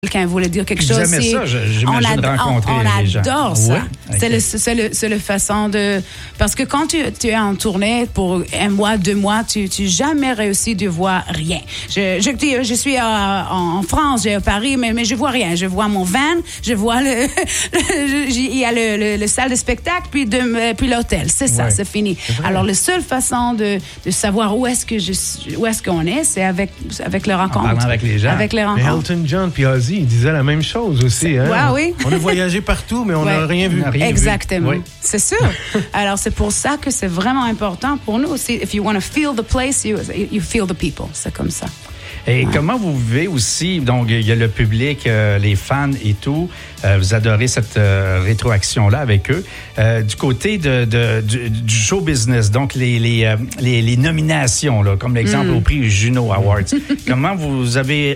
quelqu'un voulait dire quelque chose. Vous aimez ça, j'imagine rencontrer les gens. On adore ça. Ouais? Okay. C'est le façon de... Parce que quand tu es en tournée pour 1 mois, 2 mois, tu jamais réussi de voir rien. Je suis en France, j'ai à Paris, mais je vois rien. Je vois mon van, je vois il y a le salle de spectacle, puis l'hôtel. C'est ça, c'est fini. Alors, la seule façon de savoir où est-ce qu'on est, c'est avec le rencontre. En parlant avec les gens. Avec les rencontres. Mais Elton John puis Ozzy, ils disaient la même chose aussi. Hein? Ouais, oui. On a voyagé partout, mais on n'a rien vu. Exactement. Oui. C'est sûr. Alors, c'est pour ça que c'est vraiment important pour nous aussi. If you want to feel the place, you feel the people. C'est comme ça. Et comment vous vivez aussi, donc il y a le public, les fans et tout, vous adorez cette rétroaction-là avec eux. Du côté du show business, donc les nominations, là, comme l'exemple au prix Juno Awards, comment vous avez...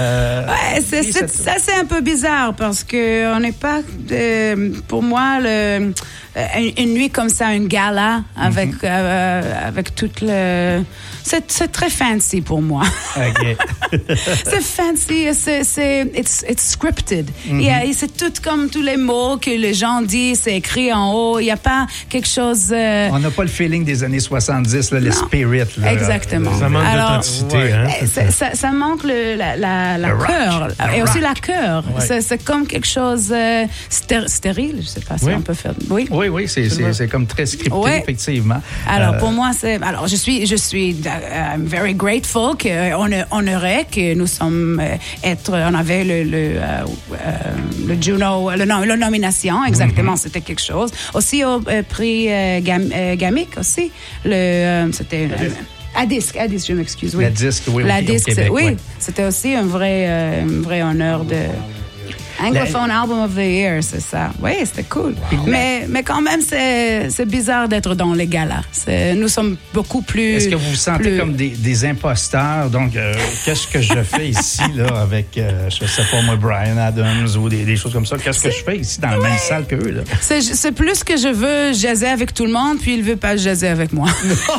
ça c'est un peu bizarre parce que on n'est pas... pour moi, une nuit comme ça, une gala avec toute le... C'est très fancy pour moi. Okay. C'est fancy, it's scripted. C'est tout comme tous les mots que les gens disent, c'est écrit en haut. Il n'y a pas quelque chose... On n'a pas le feeling des années 70, là, le spirit. Là, exactement. Ça manque d'authenticité. Ça manque la cœur. Et aussi la cœur. Ouais. C'est comme quelque chose stérile. Je ne sais pas si on peut faire... Oui, c'est comme très scripté, effectivement. Alors, pour moi, c'est... Alors, je suis I'm very grateful qu'on aurait que nous sommes on avait le Juno, la nomination, exactement, c'était quelque chose. Aussi au prix Gamic aussi, c'était... À disque, je m'excuse, oui. La disque, oui. La disque, Québec, oui. C'était aussi un vrai honneur de... Anglophone Album of the Year, c'est ça. Oui, c'était cool. Wow. Mais quand même, c'est bizarre d'être dans les galas. Nous sommes beaucoup plus... Est-ce que vous vous sentez comme des imposteurs? Donc, qu'est-ce que je fais ici, là, avec, je sais pas moi, Bryan Adams ou des choses comme ça? Qu'est-ce que je fais ici dans la même salle qu'eux, là? C'est plus que je veux jaser avec tout le monde, puis il veut pas jaser avec moi.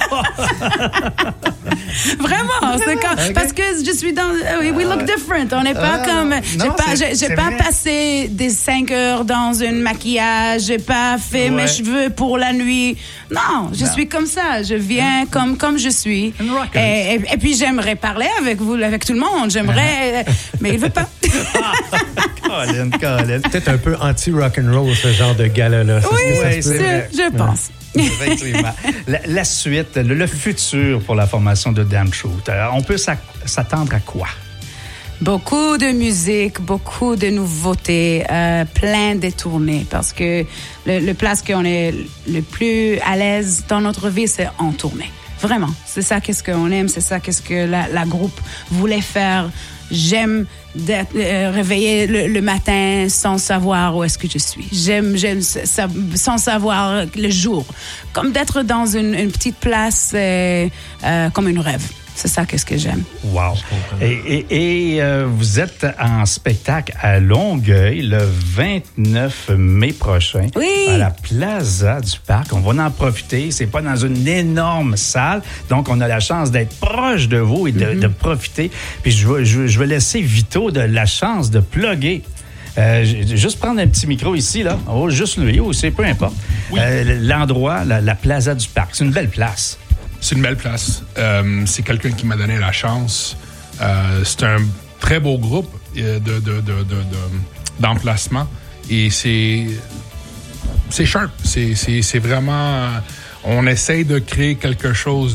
Vraiment, c'est comme... Okay. Parce que je suis dans... we look different. On n'est pas comme... J'ai pas passé des 5 heures dans un maquillage, j'ai pas fait mes cheveux pour la nuit. Non, je suis comme ça. Je viens comme je suis. Et puis j'aimerais parler avec vous, avec tout le monde. J'aimerais, mais il veut pas. Colin. Peut-être un peu anti-rock'n'roll, ce genre de gala-là. Oui, je pense. Effectivement. La suite, le futur pour la formation de Damn Truth. On peut s'attendre à quoi? Beaucoup de musique, beaucoup de nouveautés, plein de tournées, parce que le place qu'on est le plus à l'aise dans notre vie, c'est en tournée. Vraiment. C'est ça qu'est-ce qu'on aime, c'est ça qu'est-ce que la groupe voulait faire. J'aime d'être réveillée le matin sans savoir où est-ce que je suis. J'aime ça, sans savoir le jour. Comme d'être dans une petite place comme un rêve. C'est ça qu'est-ce que j'aime. Wow. Et vous êtes en spectacle à Longueuil le 29 mai prochain. Oui. À la Plaza du Parc. On va en profiter. C'est pas dans une énorme salle. Donc, on a la chance d'être proche de vous et de profiter. Puis, je vais laisser Vito de la chance de plugger. Juste prendre un petit micro ici, là. Oh, juste lui, ou c'est peu importe. Oui. L'endroit, la Plaza du Parc. C'est une belle place. C'est une belle place. C'est quelqu'un qui m'a donné la chance. C'est un très beau groupe d'emplacement. Et c'est sharp. C'est vraiment... On essaye de créer quelque chose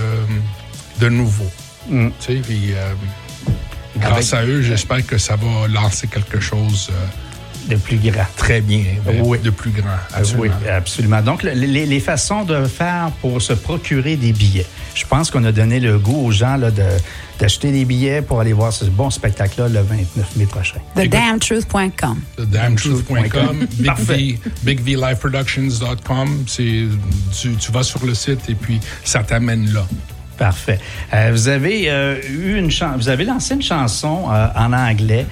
de nouveau. Tu sais, puis grâce à eux, j'espère que ça va lancer quelque chose... de plus grand. Très bien. De plus grand, absolument. Oui, absolument. Donc, les façons de faire pour se procurer des billets. Je pense qu'on a donné le goût aux gens là, d'acheter des billets pour aller voir ce bon spectacle-là le 29 mai prochain. TheDamnTruth.com. TheDamnTruth.com. BigVLiveProductions.com. Tu vas sur le site et puis ça t'amène là. Parfait. Vous avez vous avez lancé une chanson en anglais,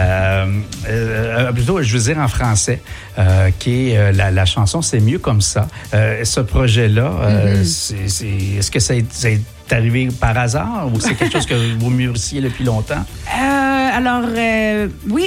plutôt je veux dire en français, qui est la chanson C'est mieux comme ça. Ce projet-là, est-ce que ça est arrivé par hasard ou c'est quelque chose que vous mûrissiez depuis longtemps? alors, oui,